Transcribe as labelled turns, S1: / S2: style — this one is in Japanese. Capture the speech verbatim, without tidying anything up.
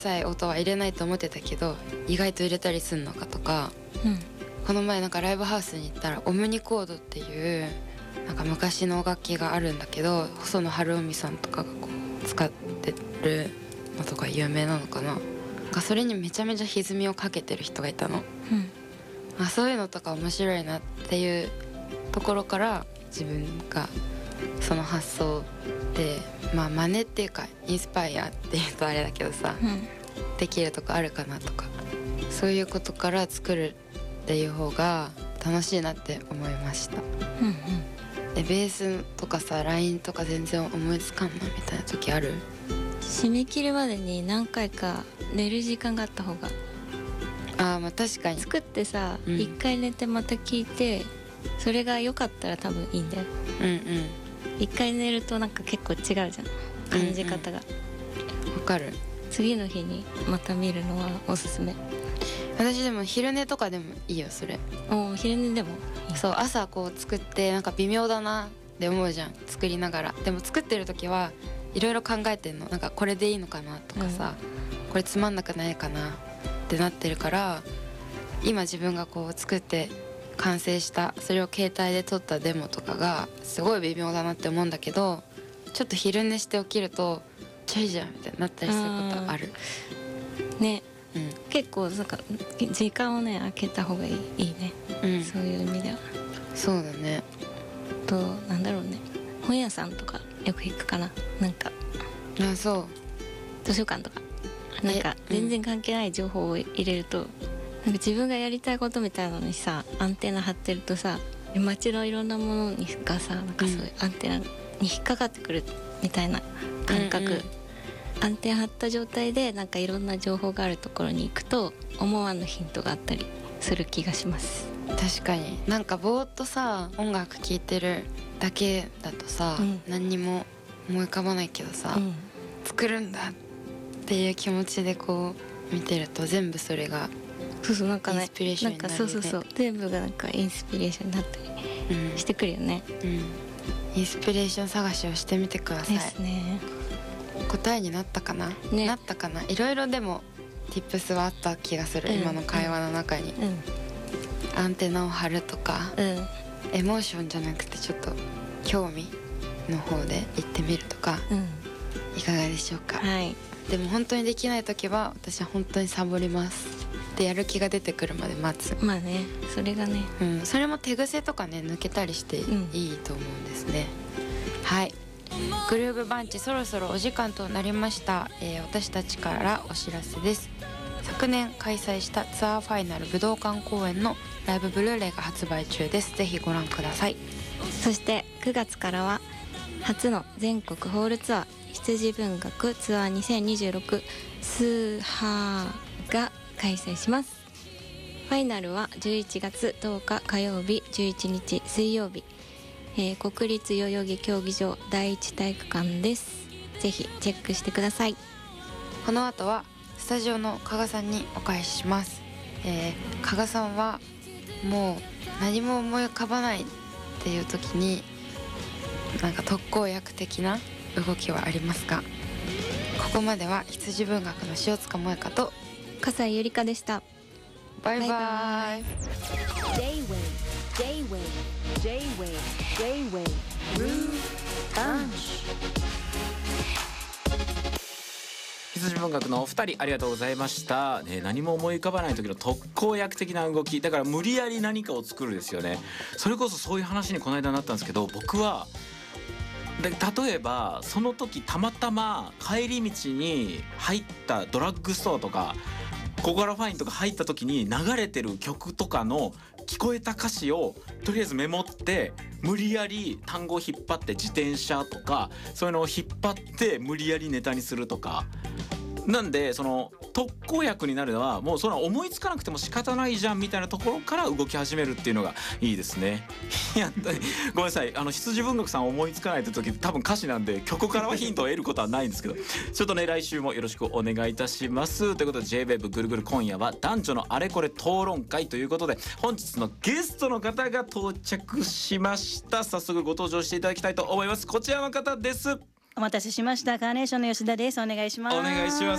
S1: さい音は入れないと思ってたけど意外と入れたりすんのかとか、
S2: うん、
S1: この前なんかライブハウスに行ったらオムニコードっていうなんか昔の楽器があるんだけど、細野晴臣さんとかがこう使ってるのとか有名なのかな。なんかそれにめちゃめちゃ歪みをかけてる人がいたの、
S2: うん、
S1: あ、そういうのとか面白いなっていうところから自分がその発想で、まあ真似っていうかインスパイアっていうとあれだけどさ、
S2: うん、
S1: できるとこあるかなとか、そういうことから作るっていう方が楽しいなって思いました。
S2: うんうん
S1: でベースとかさラインとか全然思いつかんなみたいな時ある？
S2: 締め切るまでに何回か寝る時間があった方が、
S1: あーまあ確かに
S2: 作ってさ、
S1: うん
S2: 一回寝てまた聞いてそれが良かったら多分いいんだよ。
S1: うんうん
S2: 一回寝るとなんか結構違うじゃん、感じ方が。
S1: わかる。
S2: 次の日にまた見るのはおすすめ。
S1: 私でも昼寝とかでもいいよそれ。
S2: お昼寝でもいい。
S1: そう朝こう作ってなんか微妙だなって思うじゃん作りながら。でも作ってる時はいろいろ考えてんの。なんかこれでいいのかなとかさ、うん、これつまんなくないかなってなってるから、今自分がこう作って完成したそれを携帯で撮ったデモとかがすごい微妙だなって思うんだけど、ちょっと昼寝して起きるとちょいじゃんみたいになったりすることある
S2: ね、
S1: うん、
S2: 結構なんか時間をね空けた方がいい、いいね、うん、そういう意味では。
S1: そうだね。
S2: となんだろうね、本屋さんとかよく行くかな。なんか
S1: あ、そう
S2: 図書館とかなんか全然関係ない情報を入れると、うん、なんか自分がやりたいことみたいなのにさアンテナ張ってるとさ、街のいろんなものにがさなんかそういうアンテナに引っかかってくるみたいな感覚、うんうん、アンテナ張った状態でなんかいろんな情報があるところに行くと思わぬヒントがあったりする気がします。
S1: 確かになんかぼーっとさ音楽聴いてるだけだとさ、うん、何にも思い浮かばないけどさ、うん、作るんだっていう気持ちでこう見てると全部それが
S2: そうそうなんかね、
S1: インスピレーションになるよね。
S2: なんかそうそうそう全部がなんかインスピレーションになったりしてくるよね、
S1: うんうん、インスピレーション探しをしてみてください。
S2: ですね。
S1: 答えになったかな、ね、なったかな。いろいろでも Tips はあった気がする、うん、今の会話の中に、うん、アンテナを張るとか、うん、エモーションじゃなくてちょっと興味の方で行ってみるとか、うん、いかがでしょうか、はい、でも本当にできない時は私は本当にサボります。でやる気が出てくるまで待つ。
S2: まあねそれがね、
S1: うん、それも手癖とかね抜けたりしていいと思うんですね、うん、はい。グルーブバンチそろそろお時間となりました、えー、私たちからお知らせです。昨年開催したツアーファイナル武道館公演のライブブルーレイが発売中です。ぜひご覧ください。
S2: そしてくがつからは初の全国ホールツアー羊文学ツアーにせんにじゅうろくスーハーが開催します。ファイナルはじゅういちがつとおか火曜日、じゅういちにち水曜日、えー、国立代々木競技場第一体育館です。ぜひチェックしてください。
S1: この後はスタジオの加賀さんにお返しします、えー、加賀さんはもう何も思い浮かばないっていう時になんか特効薬的な動きはありますか？ここまでは羊文学の塩塚萌香と
S2: 笠井ゆりかでした。
S1: バイバイ。
S3: バイバイ。J-Wave J-Wave J-Wave Groove Bunch。
S4: 羊文学のお二人ありがとうございました、ね、何も思い浮かばない時の特効薬的な動きだから無理やり何かを作るですよね。それこそそういう話にこの間なったんですけど、僕はで例えばその時たまたま帰り道に入ったドラッグストアとかココアラファインとか入った時に流れてる曲とかの聞こえた歌詞をとりあえずメモって無理やり単語を引っ張って自転車とかそういうのを引っ張って無理やりネタにするとかなんでその特効薬になるのはもうその思いつかなくても仕方ないじゃんみたいなところから動き始めるっていうのがいいですね。いやごめんなさいあの羊文学さん思いつかないって時多分歌詞なんで曲からはヒントを得ることはないんですけどちょっとね来週もよろしくお願いいたしますということで J-ウェーブ ぐるぐる今夜は男女のあれこれ討論会ということで本日のゲストの方が到着しました。早速ご登場していただきたいと思います。こちらの方です。
S5: お待たせしました。カーネーションの吉田です。お願いします。
S4: お願いします。